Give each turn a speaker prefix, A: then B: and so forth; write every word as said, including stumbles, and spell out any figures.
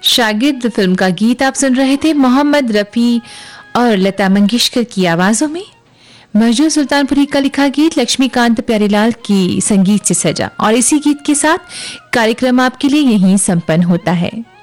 A: शागिर्द फिल्म का गीत आप सुन रहे थे मोहम्मद रफ़ी और लता मंगेशकर की आवाजों में। महजूर सुल्तानपुरी का लिखा गीत लक्ष्मीकांत प्यारेलाल की संगीत से सजा, और इसी गीत के साथ कार्यक्रम आपके लिए यहीं संपन्न होता है।